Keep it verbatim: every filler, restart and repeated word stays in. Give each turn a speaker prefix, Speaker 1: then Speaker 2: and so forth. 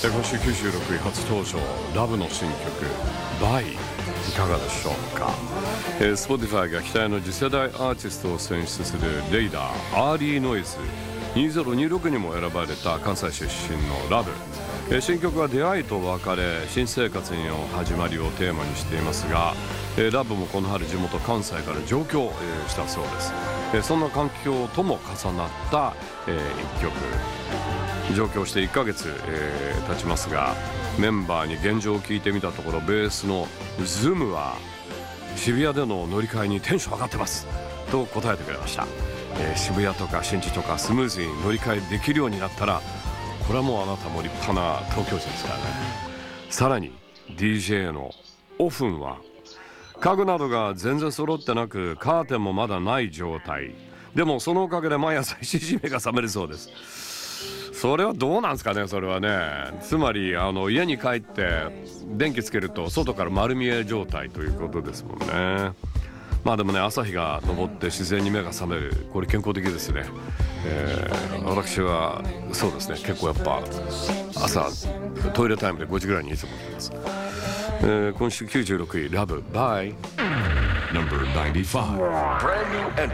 Speaker 1: 今週きゅうじゅうろくい初登場、ラブの新曲バイ、いかがでしょうか。えー、Spotify が期待の次世代アーティストを選出するレイダーアーリーノイズにせんにじゅうろくにも選ばれた関西出身のラブ、えー、新曲は出会いと別れ、新生活の始まりをテーマにしていますが、えー、ラブもこの春地元関西から上京、えー、したそうです。えー、そんな環境とも重なった、えー、一曲。上京していっかげつ、えー、経ちますが、メンバーに現状を聞いてみたところ、ベースのズムは渋谷での乗り換えにテンション上がってますと答えてくれました。えー、渋谷とか新地とかスムーズに乗り換えできるようになったら、これはもうあなたも立派な東京人ですからね。さらに ディージェー のオフンは家具などが全然揃ってなく、カーテンもまだない状態でも、そのおかげで毎朝しじめが覚めるそうです。それはどうなんですかね。それはね、つまりあの家に帰って電気つけると外から丸見え状態ということですもんね。まあでもね、朝日が昇って自然に目が覚める、これ健康的ですね。えー、私はそうですね、結構やっぱ朝トイレタイムでごじぐらいにいつも起きます。えー、今週きゅうじゅうろくいラブバイ ナンバーナインティーファイブ